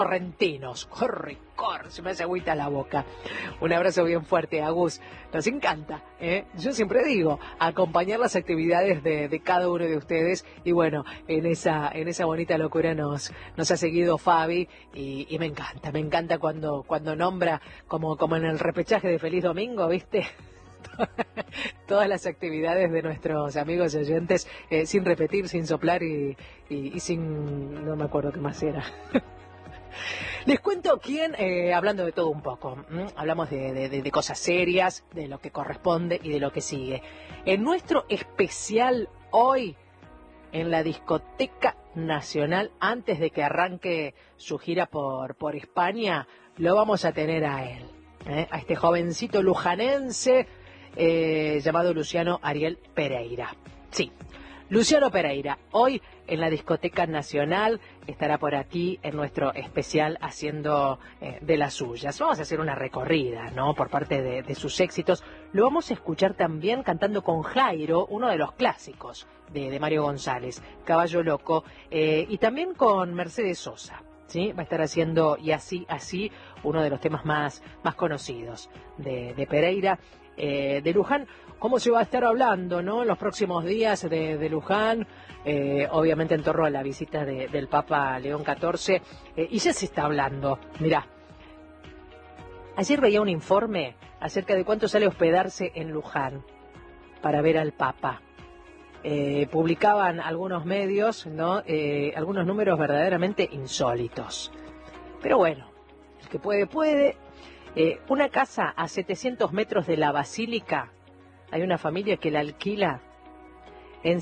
correntinos. Corre, se me hace agüita la boca. Un abrazo bien fuerte, Agus. Nos encanta, ¿eh? Yo siempre digo, acompañar las actividades de cada uno de ustedes. Y bueno, en esa bonita locura nos ha seguido Fabi y me encanta cuando nombra, como en el repechaje de Feliz Domingo, ¿viste? Todas las actividades de nuestros amigos y oyentes, sin repetir, sin soplar y sin... no me acuerdo qué más era. Les cuento quién, hablando de todo un poco, hablamos de cosas serias, de lo que corresponde y de lo que sigue. En nuestro especial hoy, en la Discoteca Nacional, antes de que arranque su gira por España, lo vamos a tener a él, a este jovencito lujanense llamado Luciano Ariel Pereira. Sí, Luciano Pereira, hoy en la Discoteca Nacional, estará por aquí en nuestro especial haciendo de las suyas. Vamos a hacer una recorrida, ¿no?, por parte de sus éxitos. Lo vamos a escuchar también cantando con Jairo, uno de los clásicos de Mario González, Caballo Loco, y también con Mercedes Sosa, ¿sí? Va a estar haciendo Y así, uno de los temas más conocidos de Pereira. De Luján, cómo se va a estar hablando, ¿no?, en los próximos días de Luján, obviamente en torno a la visita del Papa León XIV, y ya se está hablando. Mirá, ayer veía un informe acerca de cuánto sale hospedarse en Luján para ver al Papa. Publicaban algunos medios, ¿no?, algunos números verdaderamente insólitos. Pero bueno, el que puede. Una casa a 700 metros de la Basílica, hay una familia que la alquila en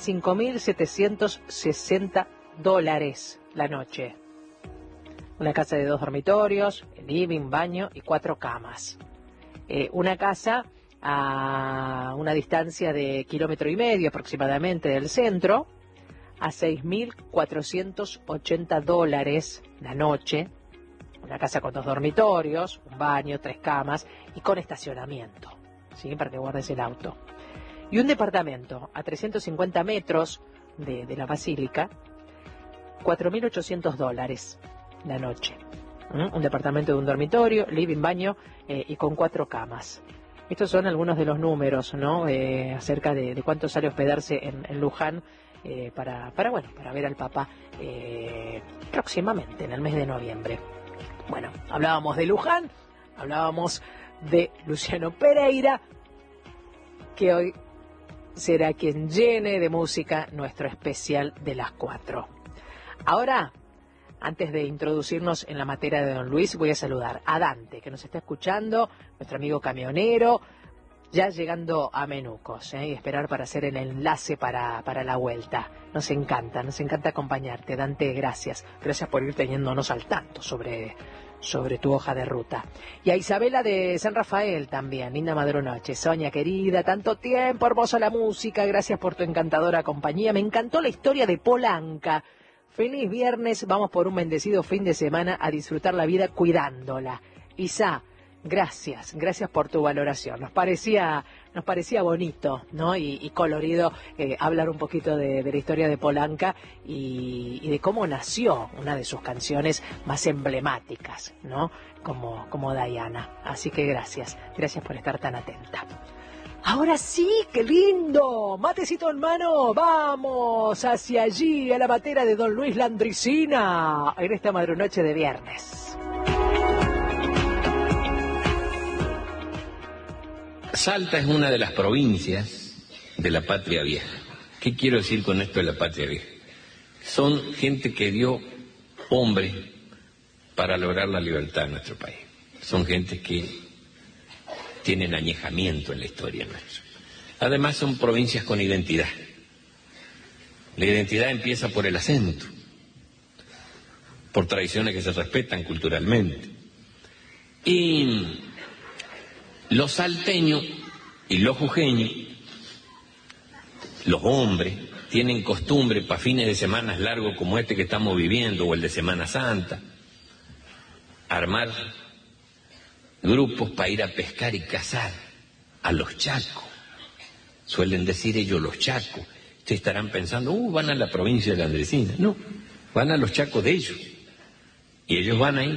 $5.760 la noche. Una casa de 2 dormitorios, living, baño y 4 camas. Una casa a una distancia de 1,5 kilómetros aproximadamente del centro, a $6.480 la noche. Una casa con 2 dormitorios, un baño, 3 camas y con estacionamiento, ¿sí?, para que guardes el auto. Y un departamento a 350 metros de la Basílica, $4.800 la noche. Un departamento de un dormitorio, living, baño y con 4 camas. Estos son algunos de los números, ¿no?, acerca de cuánto sale hospedarse en Luján para ver al Papa próximamente, en el mes de noviembre. Bueno, hablábamos de Luján, hablábamos de Luciano Pereira, que hoy será quien llene de música nuestro especial de las 4. Ahora, antes de introducirnos en la materia de Don Luis, voy a saludar a Dante, que nos está escuchando, nuestro amigo camionero, ya llegando a Menucos, y esperar para hacer el enlace para la vuelta. Nos encanta acompañarte, Dante, gracias por ir teniéndonos al tanto sobre tu hoja de ruta. Y a Isabela de San Rafael también, linda madrunoche. Sonia querida, tanto tiempo, hermosa la música, gracias por tu encantadora compañía. Me encantó la historia de Polanca. Feliz viernes, vamos por un bendecido fin de semana a disfrutar la vida cuidándola. Isa, gracias por tu valoración. Nos parecía bonito, ¿no?, y colorido hablar un poquito de la historia de Polanca y de cómo nació una de sus canciones más emblemáticas, ¿no?, como Diana. Así que gracias por estar tan atenta. Ahora sí, qué lindo, matecito en mano, vamos hacia allí, a la matera de Don Luis Landricina, en esta madrunoche de viernes. Salta es una de las provincias de la patria vieja. ¿Qué quiero decir con esto de la patria vieja? Son gente que dio hombre para lograr la libertad de nuestro país. Son gente que tienen añejamiento en la historia nuestra. Además son provincias con identidad. La identidad empieza por el acento, por tradiciones que se respetan culturalmente. Y los salteños y los jujeños, los hombres, tienen costumbre para fines de semana largos como este que estamos viviendo, o el de Semana Santa, armar grupos para ir a pescar y cazar a los chacos. Suelen decir ellos los chacos. Ustedes estarán pensando, van a la provincia de la Landricina. No, van a los chacos de ellos. Y ellos van ahí